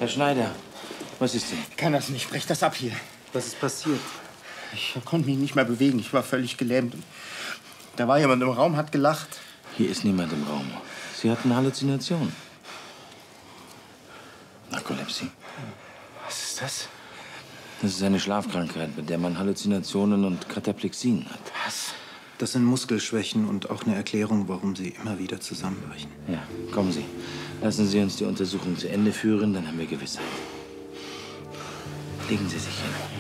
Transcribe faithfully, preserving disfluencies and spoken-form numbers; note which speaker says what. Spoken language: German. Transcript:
Speaker 1: Herr Schneider, was ist denn?
Speaker 2: Ich kann das nicht. Brech das ab hier.
Speaker 1: Was ist passiert?
Speaker 2: Ich konnte mich nicht mehr bewegen. Ich war völlig gelähmt. Da war jemand im Raum, hat gelacht.
Speaker 1: Hier ist niemand im Raum. Sie hatten Halluzinationen. Narkolepsie.
Speaker 2: Was ist das?
Speaker 1: Das ist eine Schlafkrankheit, bei der man Halluzinationen und Kataplexien hat.
Speaker 2: Was?
Speaker 3: Das sind Muskelschwächen und auch eine Erklärung, warum Sie immer wieder zusammenbrechen.
Speaker 1: Ja, kommen Sie. Lassen Sie uns die Untersuchung zu Ende führen, dann haben wir Gewissheit. Legen Sie sich hin.